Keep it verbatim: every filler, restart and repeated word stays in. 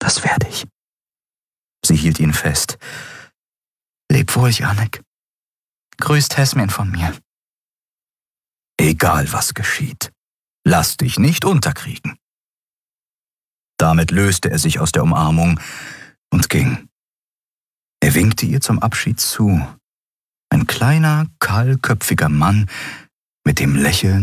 Das werde ich. Sie hielt ihn fest. Leb wohl, Janek. Grüß Tesmin von mir. Egal, was geschieht, lass dich nicht unterkriegen. Damit löste er sich aus der Umarmung und ging. Er winkte ihr zum Abschied zu. Ein kleiner, kahlköpfiger Mann mit dem Lächeln